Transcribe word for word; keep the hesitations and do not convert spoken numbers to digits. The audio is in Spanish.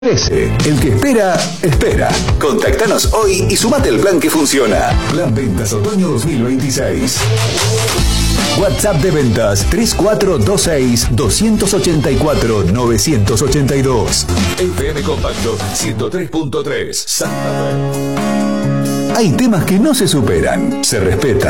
Ese, el que espera, espera. Contactanos hoy y sumate el plan que funciona. Plan Ventas Otoño dos mil veintiséis. WhatsApp de ventas tres cuatro dos seis, dos ocho cuatro, nueve ocho dos. F M Compacto ciento tres punto tres Santa Fe. Hay temas que no se superan, se respetan.